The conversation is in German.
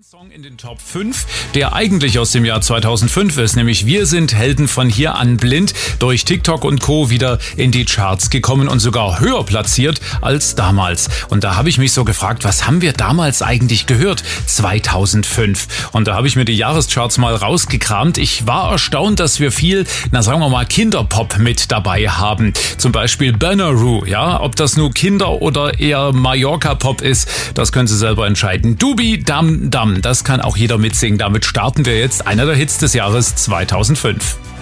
Song in den Top 5, der eigentlich aus dem Jahr 2005 ist, nämlich Wir sind Helden von hier an blind, durch TikTok und Co. wieder in die Charts gekommen und sogar höher platziert als damals. Und da habe ich mich so gefragt, was haben wir damals eigentlich gehört? 2005. Und da habe ich mir die Jahrescharts mal rausgekramt. Ich war erstaunt, dass wir viel, sagen wir mal, Kinderpop mit dabei haben. Zum Beispiel Bonnaroo, ja, ob das nur Kinder- oder eher Mallorca-Pop ist, das können Sie selber entscheiden. Dubi Dam Dam. Das kann auch jeder mitsingen. Damit starten wir jetzt einer der Hits des Jahres 2005.